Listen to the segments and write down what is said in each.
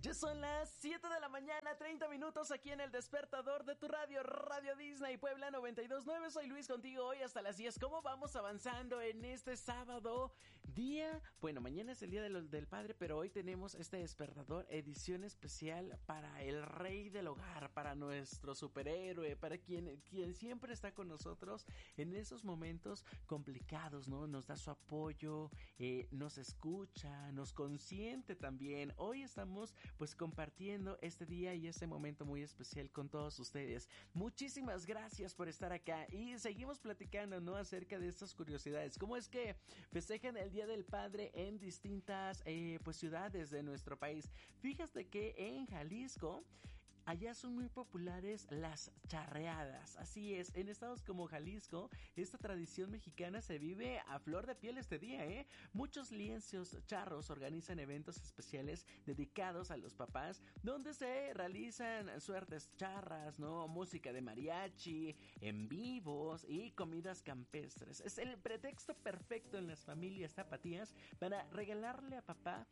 Ya son las 7 de la mañana, 30 minutos aquí en el despertador de tu radio, Radio Disney Puebla 92.9. Soy Luis contigo hoy hasta las 10. ¿Cómo vamos avanzando en este sábado? Mañana es el día del padre, pero hoy tenemos este despertador, edición especial para el rey del hogar, para nuestro superhéroe, para quien siempre está con nosotros en esos momentos complicados, ¿no? Nos da su apoyo, nos escucha, nos consiente también. Hoy estamos pues compartiendo este día y este momento muy especial con todos ustedes. Muchísimas gracias por estar acá y seguimos platicando, ¿no? Acerca de estas curiosidades. ¿Cómo es que festejan el Día del Padre en distintas ciudades de nuestro país? Fíjate que en Jalisco allá son muy populares las charreadas. Así es, en estados como Jalisco, esta tradición mexicana se vive a flor de piel este día, ¿eh? Muchos lienzos charros organizan eventos especiales dedicados a los papás, donde se realizan suertes charras, ¿no? Música de mariachi, en vivos y comidas campestres. Es el pretexto perfecto en las familias tapatías para regalarle a papá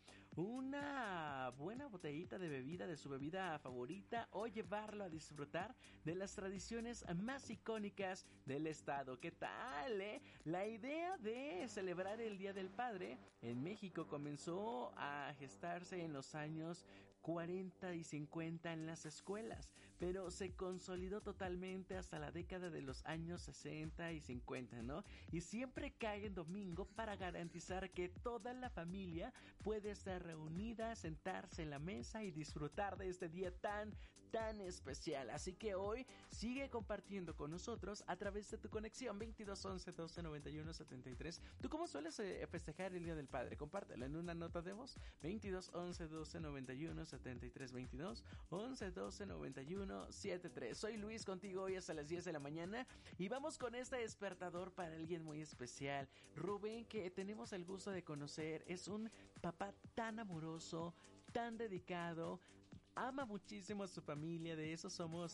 una buena botellita de bebida, de su bebida favorita, o llevarlo a disfrutar de las tradiciones más icónicas del estado. ¿Qué tal, La idea de celebrar el Día del Padre en México comenzó a gestarse en los años 40 y 50 en las escuelas, pero se consolidó totalmente hasta la década de los años 60 y 50, ¿no? Y siempre cae en domingo para garantizar que toda la familia puede estar reunida, sentarse en la mesa y disfrutar de este día tan especial. Así que hoy sigue compartiendo con nosotros a través de tu conexión 22 11 12 91 73. ¿Tú cómo sueles festejar el Día del Padre? Compártelo en una nota de voz. 22 11 12 91 73 22 11 12 91 73. Soy Luis contigo hoy hasta las 10 de la mañana y vamos con este despertador para alguien muy especial. Rubén, que tenemos el gusto de conocer, es un papá tan amoroso, tan dedicado, ama muchísimo a su familia, de eso somos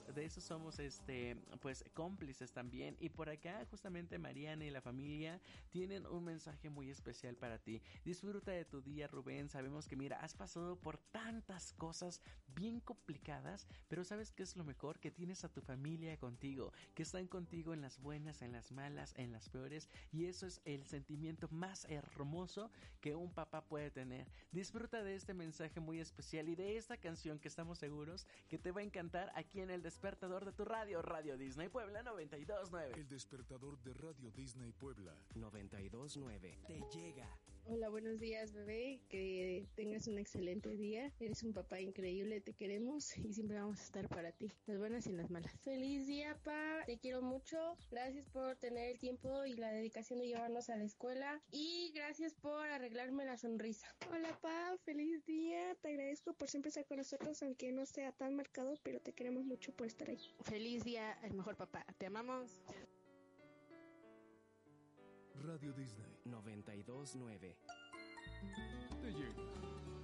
cómplices también. Y por acá justamente Mariana y la familia tienen un mensaje muy especial para ti. Disfruta de tu día, Rubén. Sabemos que has pasado por tantas cosas bien complicadas, pero ¿sabes qué es lo mejor? Que tienes a tu familia contigo, que están contigo en las buenas, en las malas, en las peores, y eso es el sentimiento más hermoso que un papá puede tener. Disfruta de este mensaje muy especial y de esta canción que estamos seguros que te va a encantar aquí en el despertador de tu radio, Radio Disney Puebla 92.9. El despertador de Radio Disney Puebla 92.9 te llega. Hola, buenos días, bebé, que tengas un excelente día. Eres un papá increíble, te queremos y siempre vamos a estar para ti, las buenas y las malas. Feliz día, pa, te quiero mucho. Gracias por tener el tiempo y la dedicación de llevarnos a la escuela y gracias por arreglarme la sonrisa. Hola, pa, feliz día, te agradezco por siempre estar con nosotros, aunque no sea tan marcado, pero te queremos mucho por estar ahí. Feliz día, el mejor papá, te amamos. Radio Disney 92.9 te llega.